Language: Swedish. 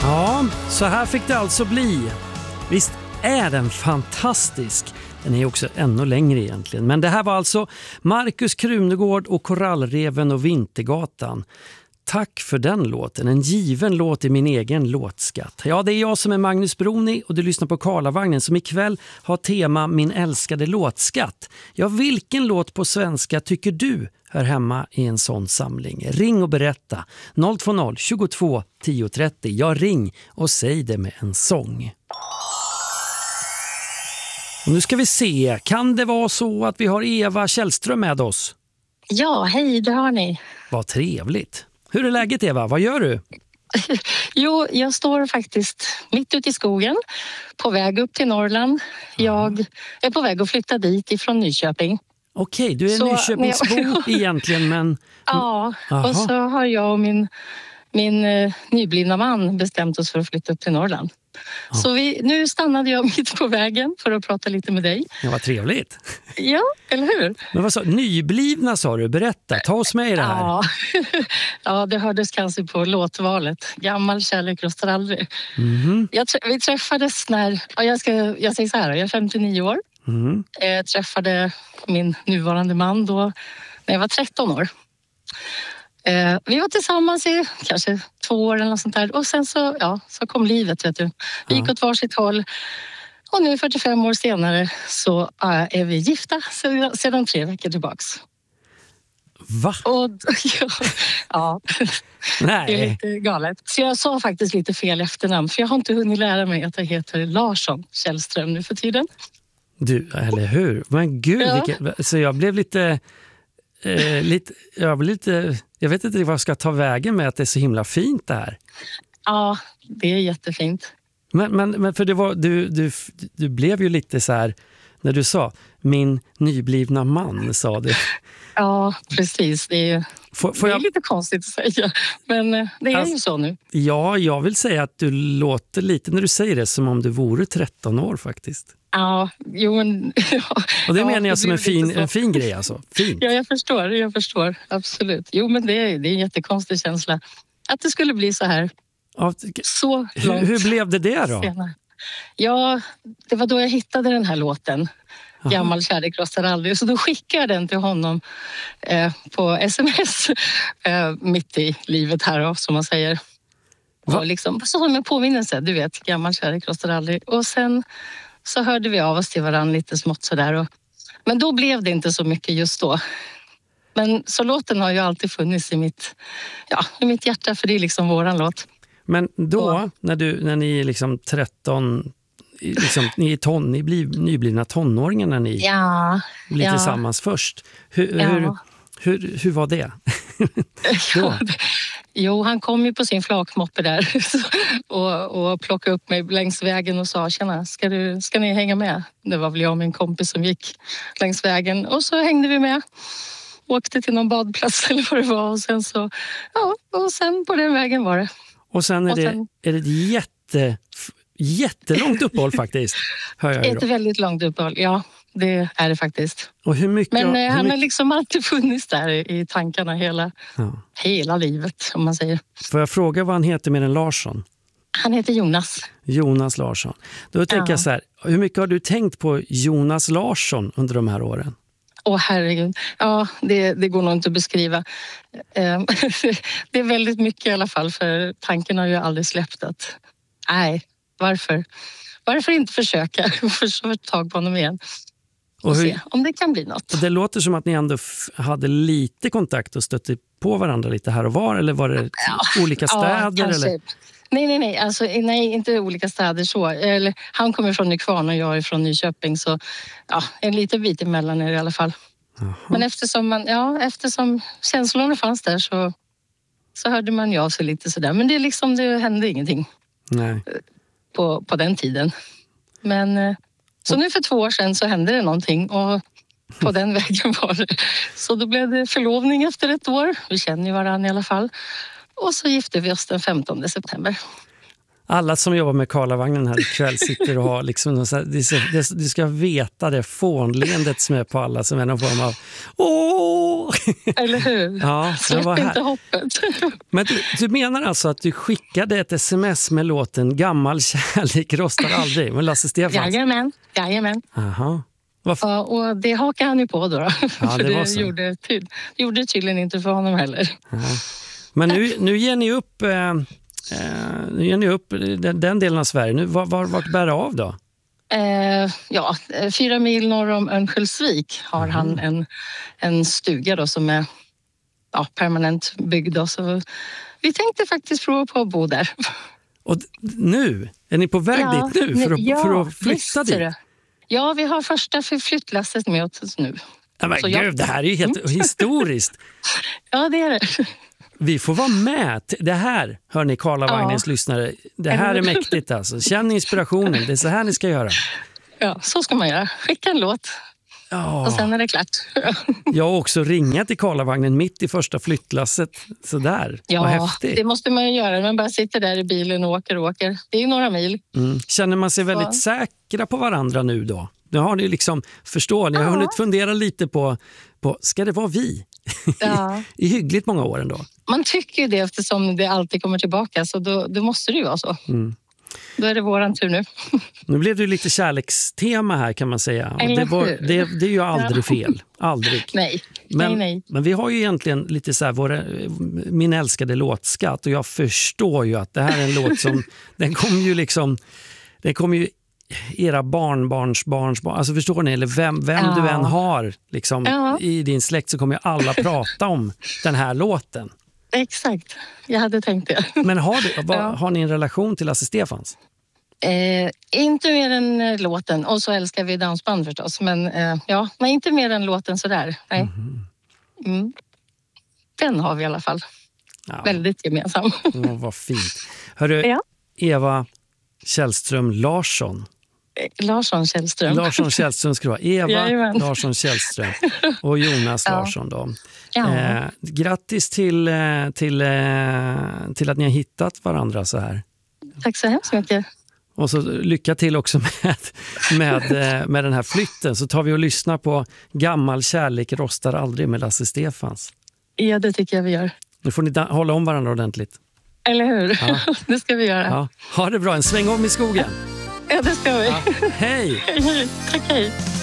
Ja, så här fick det alltså bli. Visst är den fantastisk. Den är också ännu längre egentligen. Men det här var alltså Markus Krunegård och Korallreven och Vintergatan. Tack för den låten. En given låt i min egen låtskatt. Ja, det är jag som är Magnus Broni och du lyssnar på Karlavagnen som ikväll har tema Min älskade låtskatt. Ja, vilken låt på svenska tycker du hör hemma i en sån samling? Ring och berätta. 020 22 10 30. Ja, ring och säg det med en sång. Och nu ska vi se. Kan det vara så att vi har Eva Källström med oss? Ja, hej, det har ni. Vad trevligt. Hur är läget, Eva? Vad gör du? Jo, jag står faktiskt mitt ute i skogen på väg upp till Norrland. Jag är på väg att flytta dit ifrån Nyköping. Okej, du är Nyköpingsbo egentligen, men... Ja, och så har jag och min nyblivna man bestämt oss för att flytta upp till Norrland. Ja. Så nu stannade jag mitt på vägen för att prata lite med dig. Ja, vad trevligt. Ja, eller hur? Men vad sa nyblivna sa du? Berätta, ta oss med i det här. Ja, ja, det hördes kanske på låtvalet. Gammal kärlek rostar aldrig. Vi träffades när... Jag säger så här, jag är 59 år. Träffade min nuvarande man då när jag var 13 år. Vi var tillsammans i kanske 2 år eller något sånt där. Och sen så kom livet, vet du. Vi gick åt varsitt håll. Och nu 45 år senare så är vi gifta sedan 3 veckor tillbaks. Va? Och, ja, Nej. Det är lite galet. Så jag sa faktiskt lite fel efternamn. För jag har inte hunnit lära mig att jag heter Larsson Källström nu för tiden. Du, eller hur? Men gud, så jag blev lite... jag vet inte vad jag ska ta vägen med att det är så himla fint det här. Ja, det är jättefint. Men för det var, du blev ju lite så här när du sa min nyblivna man, sa du. Ja, precis. Det är lite konstigt att säga, men det är ju så nu. Ja, jag vill säga att du låter lite när du säger det som om du vore 13 år faktiskt. Ja, jo men... Ja, och det menar jag som en fin grej alltså. Fint. Ja, jag förstår. Absolut. Jo, men det är en jättekonstig känsla att det skulle bli så här. Ja, så långt. Hur blev det då? Senare. Ja, det var då jag hittade den här låten. Aha. Gammal kärlek rostar aldrig. Så då skickade jag den till honom på sms mitt i livet här då, som man säger. Och liksom, så med påminnelse, du vet, gammal kärlek rostar aldrig. Och sen så hörde vi av oss till varandra lite smått sådär. Men då blev det inte så mycket just då. Men så låten har ju alltid funnits i mitt hjärta, för det är liksom våran låt. Men då, när ni är liksom 13, liksom, ni blir nyblivna tonåringar när ni blir tillsammans först. Hur var det? Jo, han kom ju på sin flakmoppe där och plockade upp mig längs vägen och sa, tjena, ska ni hänga med? Det var väl jag och min kompis som gick längs vägen, och så hängde vi med. Åkte till någon badplats eller vad det var, och sen så, och sen på den vägen var det. Och sen är det ett jättelångt uppehåll faktiskt, hör jag. Ett väldigt långt uppehåll, ja. Det är det faktiskt. Och hur mycket, men han har liksom alltid funnits där i tankarna hela livet, om man säger. Får jag fråga vad han heter med en Larsson? Han heter Jonas. Jonas Larsson. Då tänker jag så här, hur mycket har du tänkt på Jonas Larsson under de här åren? Herregud. Ja, det går nog inte att beskriva. Det är väldigt mycket i alla fall, för tanken har ju aldrig släppt att varför inte försöka få tag på honom igen och se om det kan bli något. Och det låter som att ni ändå hade lite kontakt och stötte på varandra lite här och var, eller var det olika städer? Eller? Nej. Alltså, nej, inte olika städer så. Eller, han kommer från Nykvarn och jag är från Nyköping, så en liten bit emellan är det i alla fall. Aha. Men eftersom känslorna fanns där så hörde man ju av sig lite sådär. Men det hände ingenting. Nej. På den tiden. Men så nu för 2 år sedan så hände det någonting, och på den vägen var det. Så då blev det förlovning efter 1 år. Vi känner ju varandra i alla fall. Och så gifte vi oss den 15 september. Alla som jobbar med Karlavagnen här ikväll sitter och har liksom så här, du ska veta det fånleendet som är på alla som är någon form av åh! Eller hur? Ja, släpp inte hoppet. Men du menar alltså att du skickade ett sms med låten Gammal kärlek rostar aldrig med Lasse Stefans? Jajamän. Aha. Ja, och det hakade han ju på då. Ja, för det gjorde tydligen inte för honom heller. Ja. Men nu ger ni upp den delen av Sverige. Vart bär det av då? 4 mil norr om Örnsköldsvik har han en stuga då som är permanent byggd. Då, så vi tänkte faktiskt prova på att bo där. Och nu? Är ni på väg dit nu för att flytta dit? Det. Ja, vi har första flyttlasset med oss nu. Men gud, det här är ju helt historiskt. Ja, det är det. Vi får vara med. Det här, hör ni Karlavagnens lyssnare, det här är mäktigt alltså. Känn inspirationen, det är så här ni ska göra. Ja, så ska man göra. Skicka en låt. Ja. Och sen är det klart. Jag har också ringat till Karlavagnen mitt i första flyttlasset. Sådär, vad häftigt. Det måste man ju göra. Man bara sitter där i bilen och åker. Det är ju några mil. Känner man sig väldigt säkra på varandra nu då? Nu har ni liksom, ni har hunnit fundera lite på ska det vara vi? Ja. I hyggligt många år ändå. Man tycker ju det eftersom det alltid kommer tillbaka, så då måste det ju vara så. Då är det våran tur nu. Nu blev det ju lite kärlekstema här kan man säga. Och det är ju aldrig fel. Aldrig. Nej. Men vi har ju egentligen lite så här min älskade låtskatt, och jag förstår ju att det här är en låt som den kommer ju era barnbarns, alltså förstår ni, eller vem du än har liksom, i din släkt, så kommer ju alla prata om den här låten. Exakt, jag hade tänkt det. Men har ni en relation till Lasse Stefans? Inte mer än låten, och så älskar vi dansband förstås, men inte mer än låten sådär. Nej. Den har vi i alla fall. Ja. Väldigt gemensam. Vad fint. Hörru, Eva Källström Larsson. Larsson Källström ska det vara. Eva Larsson Källström och Jonas Larsson då. Ja. Grattis till att ni har hittat varandra så här. Tack så hemskt mycket. Och så lycka till också med den här flytten, så tar vi och lyssnar på Gammal kärlek rostar aldrig med Lasse Stefans. Ja, det tycker jag vi gör. Nu får ni hålla om varandra ordentligt. Eller hur? Ja. Det ska vi göra. Ja. Ha det bra, en sväng om i skogen. Ja, det ska vi. Ja. Hej! Tack, hej.